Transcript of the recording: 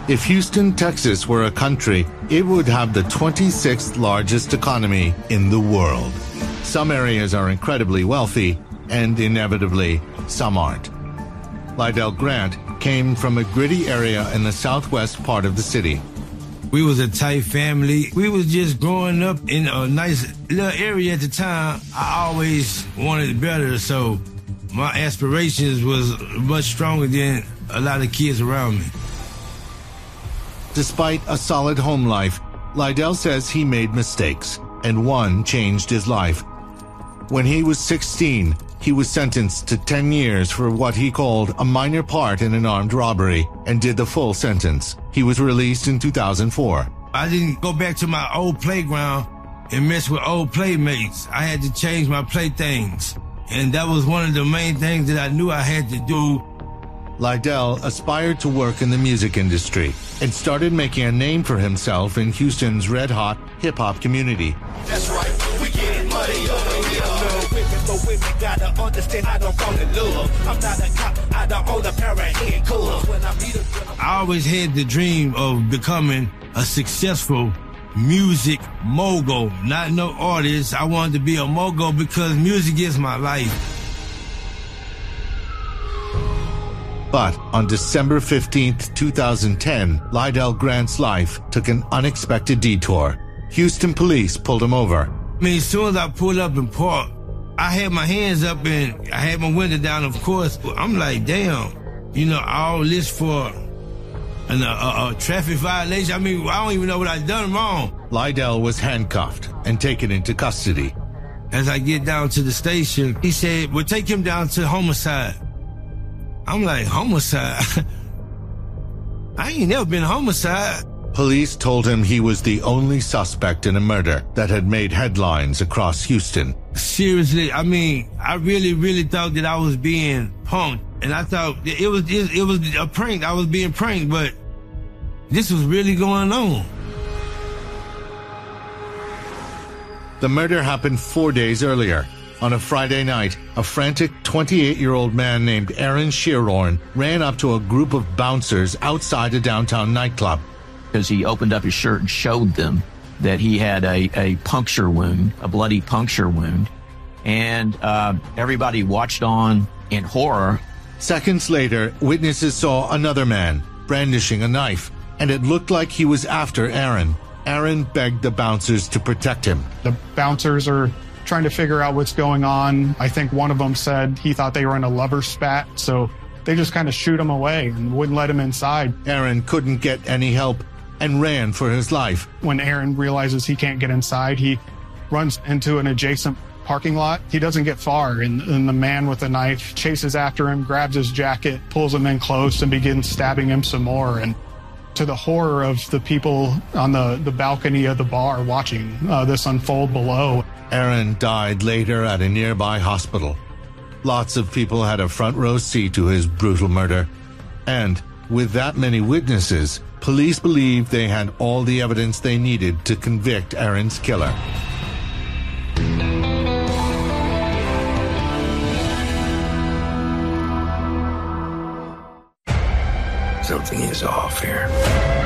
If Houston, Texas were a country, it would have the 26th largest economy in the world. Some areas are incredibly wealthy, and inevitably, some aren't. Lydell Grant came from a gritty area in the southwest part of the city. We was a tight family. We was just growing up in a nice little area at the time. I always wanted better, so my aspirations was much stronger than a lot of kids around me. Despite a solid home life, Lydell says he made mistakes, and one changed his life. When he was 16, he was sentenced to 10 years for what he called a minor part in an armed robbery and did the full sentence. He was released in 2004. I didn't go back to my old playground and mess with old playmates. I had to change my playthings, and that was one of the main things that I knew I had to do. Lydell aspired to work in the music industry and started making a name for himself in Houston's red-hot hip-hop community. That's right, we get money over here. But women gotta understand I don't fall in love. I'm not a cop, I don't own a pair of handcuffs. When I meet a... I always had the dream of becoming a successful music mogul, not no artist. I wanted to be a mogul because music is my life. But on December 15th, 2010, Lydell Grant's life took an unexpected detour. Houston police pulled him over. I mean, as soon as I pulled up and parked, I had my hands up and I had my window down, of course. I'm like, damn, all this for a traffic violation. I mean, I don't even know what I done wrong. Lydell was handcuffed and taken into custody. As I get down to the station, he said, well, take him down to homicide. I'm like, homicide? I ain't never been homicide. Police told him he was the only suspect in a murder that had made headlines across Houston. Seriously, I mean, I really, really thought that I was being punked. And I thought it was a prank. I was being pranked, but this was really going on. The murder happened 4 days earlier. On a Friday night, a frantic 28-year-old man named Aaron Shearhorn ran up to a group of bouncers outside a downtown nightclub. Because he opened up his shirt and showed them that he had a puncture wound, a bloody puncture wound. And everybody watched on in horror. Seconds later, witnesses saw another man brandishing a knife, and it looked like he was after Aaron. Aaron begged the bouncers to protect him. The bouncers are trying to figure out what's going on. I think one of them said he thought they were in a lover spat, so they just kind of shoot him away and wouldn't let him inside. Aaron couldn't get any help and ran for his life. When Aaron realizes he can't get inside, he runs into an adjacent parking lot. He doesn't get far, and the man with the knife chases after him, grabs his jacket, pulls him in close, and begins stabbing him some more. And to the horror of the people on the balcony of the bar watching this unfold below. Aaron died later at a nearby hospital. Lots of people had a front row seat to his brutal murder. And with that many witnesses, police believed they had all the evidence they needed to convict Aaron's killer. Something is off here.